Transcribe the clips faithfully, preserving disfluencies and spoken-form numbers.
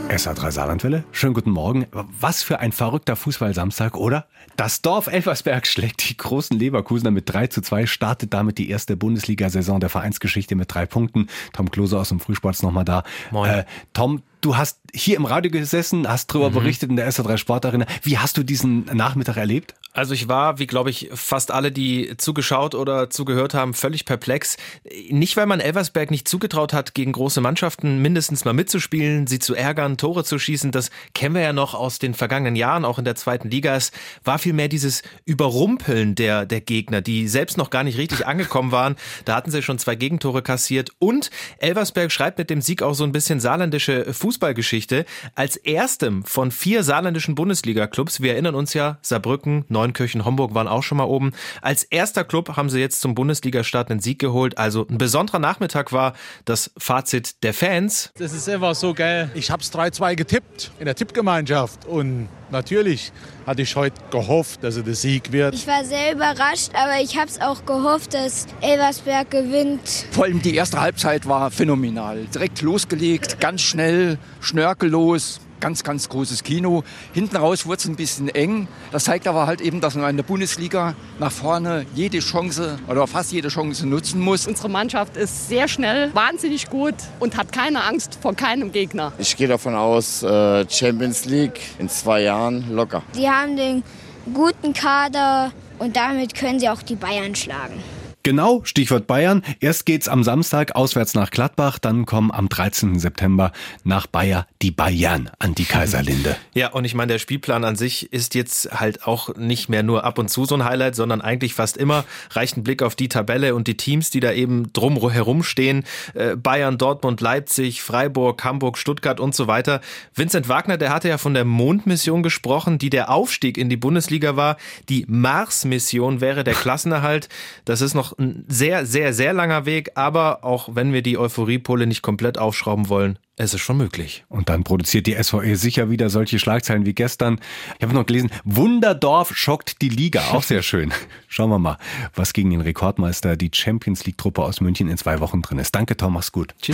S A drei Saarlandwelle, schönen guten Morgen. Was für ein verrückter Fußballsamstag, oder? Das Dorf Elversberg schlägt die großen Leverkusener mit drei zu zwei, startet damit die erste Bundesliga-Saison der Vereinsgeschichte mit drei Punkten. Tom Klose aus dem Frühsport ist nochmal da. Moin. Äh, Tom, du hast hier im Radio gesessen, hast drüber mhm. berichtet in der S A drei Sportarena. Wie hast du diesen Nachmittag erlebt? Also ich war, wie glaube ich fast alle, die zugeschaut oder zugehört haben, völlig perplex. Nicht, weil man Elversberg nicht zugetraut hat, gegen große Mannschaften mindestens mal mitzuspielen, sie zu ärgern, Tore zu schießen. Das kennen wir ja noch aus den vergangenen Jahren, auch in der zweiten Liga. Es war vielmehr dieses Überrumpeln der, der Gegner, die selbst noch gar nicht richtig angekommen waren. Da hatten sie schon zwei Gegentore kassiert. Und Elversberg schreibt mit dem Sieg auch so ein bisschen saarländische Fußballgeschichte. Als erstem von vier saarländischen Bundesliga-Clubs, wir erinnern uns ja, Saarbrücken, Neunkirchen, Homburg waren auch schon mal oben. Als erster Club haben sie jetzt zum Bundesliga-Start einen Sieg geholt. Also ein besonderer Nachmittag war das Fazit der Fans. Das ist einfach so geil. Ich habe es drei zwei getippt in der Tippgemeinschaft und natürlich hatte ich heute gehofft, dass es der Sieg wird. Ich war sehr überrascht, aber ich habe es auch gehofft, dass Elversberg gewinnt. Vor allem die erste Halbzeit war phänomenal. Direkt losgelegt, ganz schnell, schnörkellos. Ganz, ganz großes Kino. Hinten raus wurde es ein bisschen eng. Das zeigt aber halt eben, dass man in der Bundesliga nach vorne jede Chance oder fast jede Chance nutzen muss. Unsere Mannschaft ist sehr schnell, wahnsinnig gut und hat keine Angst vor keinem Gegner. Ich gehe davon aus, Champions League in zwei Jahren locker. Die haben den guten Kader und damit können sie auch die Bayern schlagen. Genau, Stichwort Bayern. Erst geht's am Samstag auswärts nach Gladbach, dann kommen am dreizehnten September nach Bayer die Bayern an die Kaiserlinde. Ja, und ich meine, der Spielplan an sich ist jetzt halt auch nicht mehr nur ab und zu so ein Highlight, sondern eigentlich fast immer. Reicht ein Blick auf die Tabelle und die Teams, die da eben drum herum stehen. Bayern, Dortmund, Leipzig, Freiburg, Hamburg, Stuttgart und so weiter. Vincent Wagner, der hatte ja von der Mondmission gesprochen, die der Aufstieg in die Bundesliga war. Die Mars-Mission wäre der Klassenerhalt. Das ist noch ein sehr, sehr, sehr langer Weg, aber auch wenn wir die Euphoriepole nicht komplett aufschrauben wollen, es ist schon möglich. Und dann produziert die S V E sicher wieder solche Schlagzeilen wie gestern. Ich habe noch gelesen, Wunderdorf schockt die Liga. Auch sehr schön. Schauen wir mal, was gegen den Rekordmeister, die Champions League-Truppe aus München, in zwei Wochen drin ist. Danke, Tom, mach's gut. Tschüss.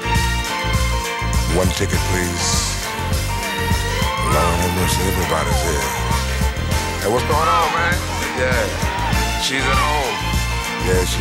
One ticket, please. Lord have mercy, everybody's here. Hey, what's going on, man? Yeah, she's at home. Yeah, she